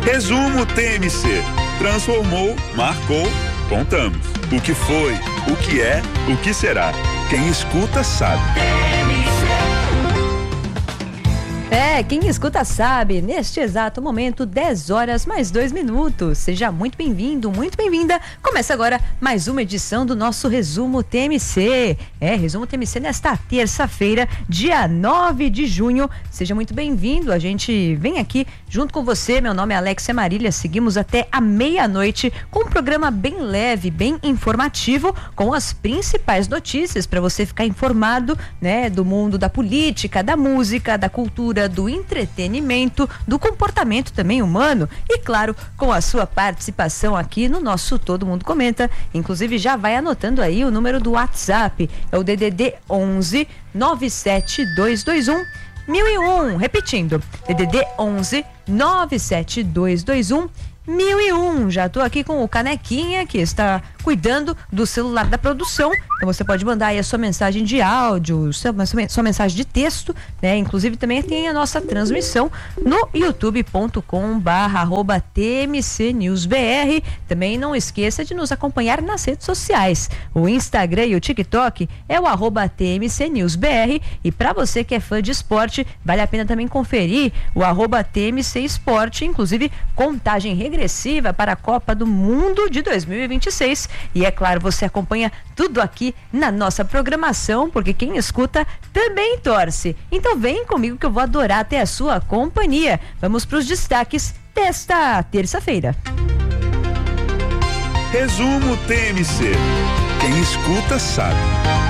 Resumo TMC. Transformou, marcou, contamos. O que foi, o que é, o que será. Quem escuta sabe. Quem escuta sabe, neste exato momento, 10 horas mais 2 minutos. Seja muito bem-vindo, muito bem-vinda. Começa agora mais uma edição do nosso Resumo TMC. Resumo TMC nesta terça-feira, dia 9 de junho. Seja muito bem-vindo. A gente vem aqui junto com você. Meu nome é Alexia Marília. Seguimos até a meia-noite com um programa bem leve, bem informativo, com as principais notícias para você ficar informado, né, do mundo da política, da música, da cultura, do entretenimento, do comportamento também humano e, claro, com a sua participação aqui no nosso Todo Mundo Comenta. Inclusive, já vai anotando aí o número do WhatsApp, é o DDD 11 97221 1001. Repetindo, DDD 11 97221 1001. Já tô aqui com o Canequinha, que está cuidando do celular da produção. Então você pode mandar aí a sua mensagem de áudio, sua mensagem de texto, né? Inclusive também tem a nossa transmissão no youtube.com/TMCNewsBR. Também não esqueça de nos acompanhar nas redes sociais. O Instagram e o TikTok é o @TMCNewsBR. E para você que é fã de esporte, vale a pena também conferir o @TMC Esporte, inclusive contagem regressiva para a Copa do Mundo de 2026. E é claro, você acompanha tudo aqui na nossa programação, porque quem escuta também torce. Então vem comigo que eu vou adorar ter a sua companhia. Vamos para os destaques desta terça-feira. Resumo TMC. Quem escuta sabe.